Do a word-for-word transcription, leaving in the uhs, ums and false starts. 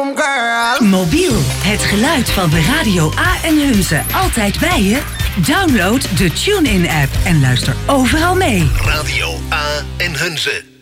come girl. Mobiel, het geluid van de Radio A en Hunze. Altijd bij je? Download de TuneIn app en luister overal mee. Radio A en Hunze.